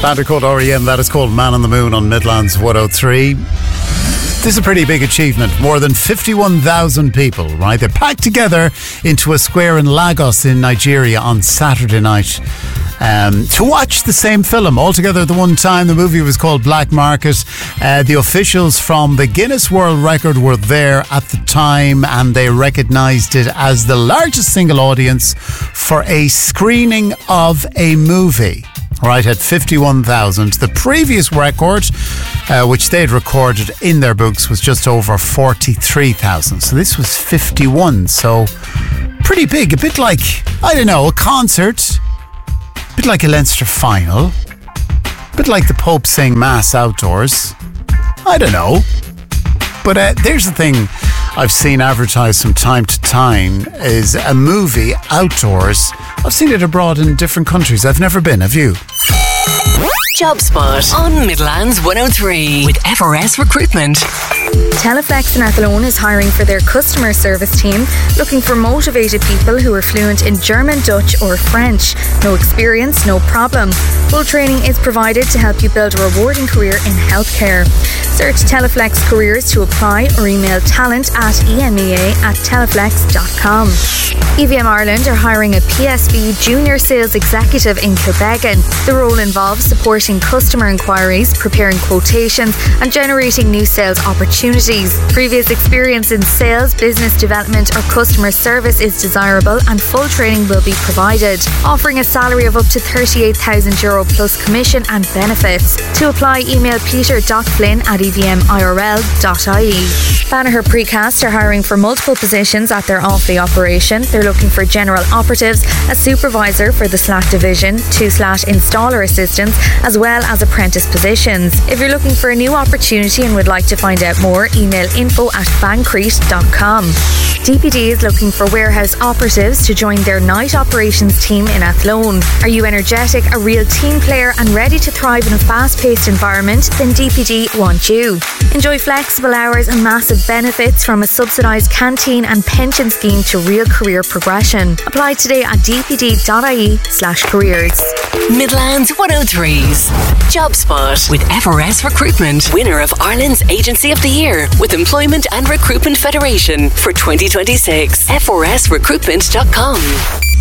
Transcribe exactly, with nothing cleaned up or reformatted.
Band called R E M, that is called Man on the Moon on Midlands one oh three. This is a pretty big achievement. More than fifty-one thousand people, right? They're packed together into a square in Lagos in Nigeria on Saturday night um, to watch the same film all together at the one time. The movie was called Black Market. Uh, the officials from the Guinness World Record were there at the time, and they recognised it as the largest single audience for a screening of a movie. Right, at fifty-one thousand. The previous record, uh, which they'd recorded in their books, was just over forty-three thousand. So this was fifty-one. So pretty big. A bit like, I don't know, a concert. A bit like a Leinster final. A bit like the Pope saying Mass outdoors. I don't know. But uh, there's the thing I've seen advertised from time to time is a movie outdoors. I've seen it abroad in different countries. I've never been. Have you? Job Spot on Midlands one oh three with F R S Recruitment. Teleflex in Athlone is hiring for their customer service team, looking for motivated people who are fluent in German, Dutch or French. No experience, no problem. Full training is provided to help you build a rewarding career in healthcare. Search Teleflex Careers to apply or email talent at emea at teleflex dot com. E V M Ireland are hiring a P S B Junior Sales Executive in Kilbeggan. The role involves supporting customer inquiries, preparing quotations and generating new sales opportunities. Previous experience in sales, business development or customer service is desirable and full training will be provided. Offering a salary of up to thirty-eight thousand euro plus commission and benefits. To apply, email peter dot flynn at e v m i r l dot i e. Banagher Precast are hiring for multiple positions at their Offaly operation. They're looking for general operatives, a supervisor for the slat division, two slat installer assistants, as well as apprentice positions. If you're looking for a new opportunity and would like to find out more, email info at bancrete dot com. D P D is looking for warehouse operatives to join their night operations team in Athlone. Are you energetic, a real team player and ready to thrive in a fast-paced environment? Then D P D want you. Enjoy flexible hours and massive benefits, from a subsidised canteen and pension scheme to real career progression. Apply today at d p d dot i e slash careers. Midlands one oh three's Job Spot with F R S Recruitment, winner of Ireland's Agency of the Year with Employment and Recruitment Federation for twenty twenty-six. F R S recruitment dot com.